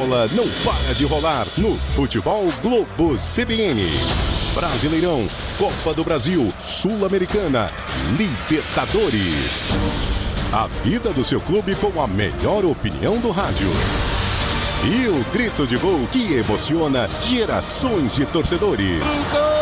bola não para de rolar no Futebol Globo CBN. Brasileirão, Copa do Brasil, Sul-Americana, Libertadores. A vida do seu clube com a melhor opinião do rádio. E o grito de gol que emociona gerações de torcedores.